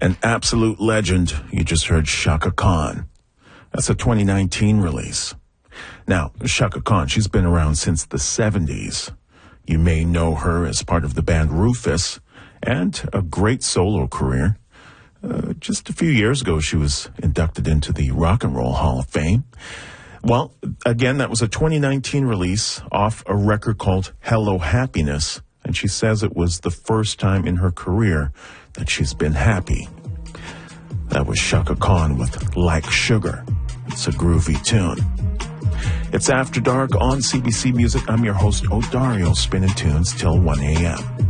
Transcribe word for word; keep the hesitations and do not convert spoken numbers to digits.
An absolute legend. You just heard Chaka Khan. That's a twenty nineteen release. Now, Chaka Khan, she's been around since the seventies. You may know her as part of the band Rufus and a great solo career. Uh, just a few years ago, she was inducted into the Rock and Roll Hall of Fame. Well, again, that was a twenty nineteen release off a record called Hello Happiness, and she says it was the first time in her career that she's been happy. That was Chaka Khan with Like Sugar. It's a groovy tune. It's After Dark on C B C Music. I'm your host, Odario, spinning tunes till one a.m.